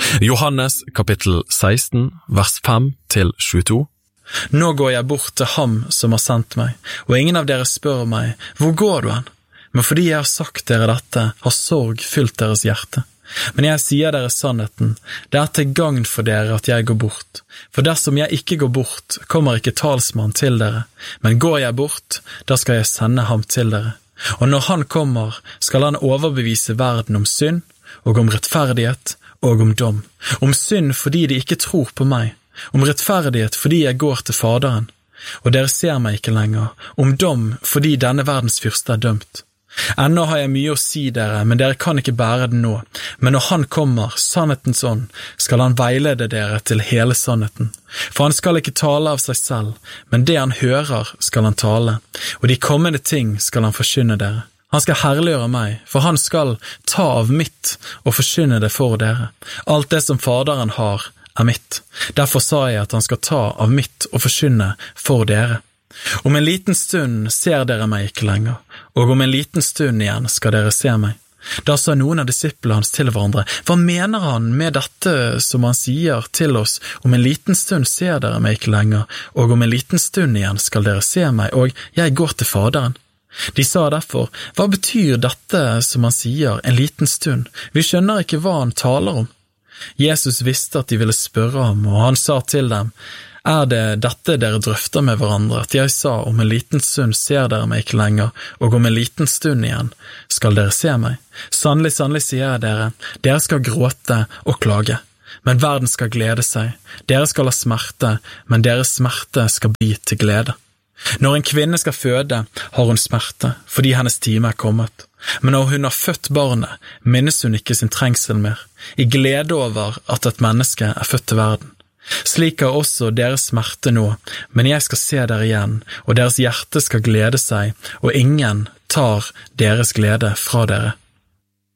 Johannes kapittel 16, vers 5-22. Nå går jeg bort til ham som har sendt meg, og ingen av dere spør meg, hvor går du hen? Men fordi jeg har sagt dere dette, har sorg fylt deres hjerte. Men jeg sier dere sannheten, det er til gagn for dere at jeg går bort. For dersom jeg ikke går bort, kommer ikke talsmann til dere. Men går jeg bort, da skal jeg sende ham til dere. Og når han kommer, skal han overbevise verden om synd, og om rettferdighet, og om dom. Om synd fordi de ikke tror på meg. Om rettferdighet fordi jeg går til Faderen, og dere ser meg ikke lenger. Om dom fordi denne verdens fyrste er dømt. Ennå har jeg mye å si dere, men dere kan ikke bære det nå. Men når han kommer, sannhetens ånd, skal han veilede dere til hele sannheten. For han skal ikke tale av seg selv, men det han hører skal han tale, og de kommende ting skal han forkynne dere. Han skal herliggjøre meg, for han skal ta av mitt og forkynne det for dere. Alt det som Faderen har, er mitt. Derfor sa jeg at han skal ta av mitt og forkynne for dere. Om en liten stund ser dere meg ikke lenger, og om en liten stund igjen skal dere se meg. Da sa noen av disiplene hans til hverandre, hva mener han med dette som han sier til oss, om en liten stund ser dere meg ikke lenger, og om en liten stund igjen skal dere se meg, og jeg går til Faderen. De sa derfor, hva betyr dette som han sier, en liten stund? Vi skjønner ikke hva han taler om. Jesus visste at de ville spørre ham, og han sa til dem, er det dette dere drøfter med hverandre, at jeg sa om en liten stund ser dere meg ikke lenger, og om en liten stund igjen skal dere se meg? Sannelig, sannelig sier jeg dere skal gråte og klage, men verden skal glede seg. Dere skal ha smerte, men deres smerte skal bli til glede. Når en kvinne skal føde, har hun smerte, fordi hennes time er kommet. Men når hun har født barnet, minnes hun ikke sin trengsel mer, i glede over at et menneske er født til verden. Slik er også deres smerte nå, men jeg skal se dere igjen, og deres hjerte skal glede seg, og ingen tar deres glede fra dere.